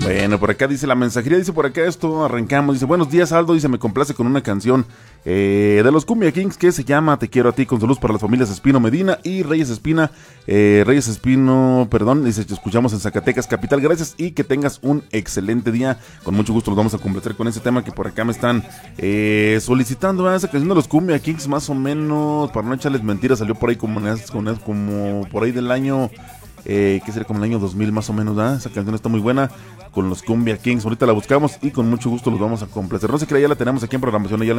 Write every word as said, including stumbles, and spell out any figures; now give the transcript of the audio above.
Bueno, por acá dice la mensajería, dice por acá esto, arrancamos, dice, buenos días Aldo, dice, me complace con una canción eh, de los Cumbia Kings que se llama Te quiero a ti, con salud para las familias Espino Medina y Reyes Espina, eh, Reyes Espino, perdón, dice, te escuchamos en Zacatecas, capital, gracias y que tengas un excelente día, con mucho gusto los vamos a complacer con ese tema que por acá me están eh, solicitando, ¿verdad? Esa canción de los Cumbia Kings más o menos, para no echarles mentiras, salió por ahí como, como, como por ahí del año... Eh, que sería como el año dos mil más o menos, ¿verdad? Esa canción está muy buena con los Cumbia Kings, ahorita la buscamos y con mucho gusto los vamos a complacer. No sé qué, ya la tenemos aquí en programación, ya la